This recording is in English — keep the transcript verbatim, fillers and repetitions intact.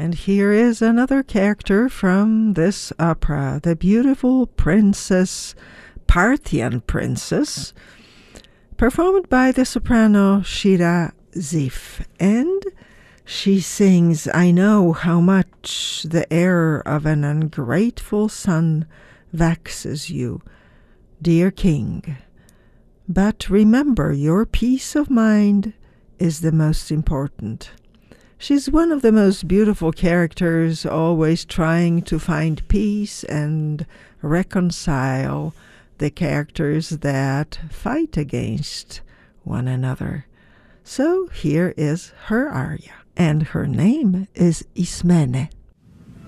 And here is another character from this opera, the beautiful princess, Parthian princess, performed by the soprano Shira Zif. And she sings, "I know how much the error of an ungrateful son vexes you, dear king. But remember, your peace of mind is the most important." She's one of the most beautiful characters, always trying to find peace and reconcile the characters that fight against one another. So here is her aria, and her name is Ismene.